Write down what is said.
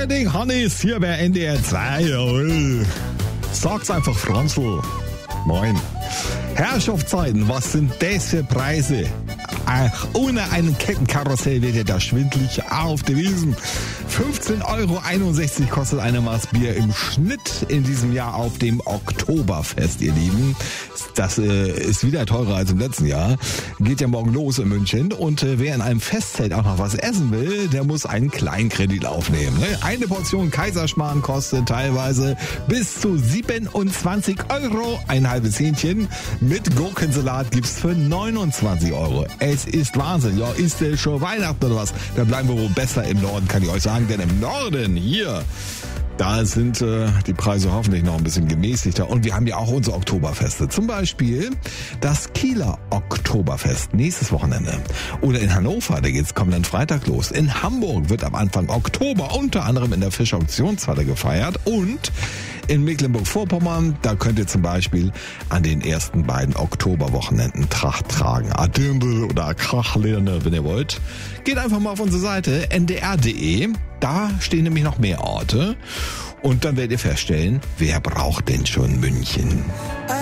Morgen, Hannes, hier bei NDR 2. Jawohl. Sag's einfach, Franzl. Moin. Herrschaftszeiten, was sind das für Preise? Ach, ohne einen Kettenkarussell wird ja da schwindlig auf der Wiesn. 15,61 € kostet eine Maß Bier im Schnitt in diesem Jahr auf dem Oktoberfest, ihr Lieben. Das ist wieder teurer als im letzten Jahr. Geht ja morgen los in München. Und wer in einem Festzelt auch noch was essen will, der muss einen Kleinkredit aufnehmen. Eine Portion Kaiserschmarrn kostet teilweise bis zu 27 €. Ein halbes Hähnchen mit Gurkensalat gibt's für 29 €. Es ist Wahnsinn. Ja, ist denn schon Weihnachten oder was? Da bleiben wir wohl besser im Norden, kann ich euch sagen. Denn im Norden hier, da sind die Preise hoffentlich noch ein bisschen gemäßigter. Und wir haben ja auch unsere Oktoberfeste. Zum Beispiel das Kieler Oktoberfest nächstes Wochenende. Oder in Hannover, da geht's kommenden Freitag los. In Hamburg wird am Anfang Oktober unter anderem in der Fischer Auktionshalle gefeiert. Und in Mecklenburg-Vorpommern, da könnt ihr zum Beispiel an den ersten beiden Oktoberwochenenden Tracht tragen. Adümbel oder Krachlirne, wenn ihr wollt. Geht einfach mal auf unsere Seite ndr.de. Da stehen nämlich noch mehr Orte. Und dann werdet ihr feststellen, wer braucht denn schon München?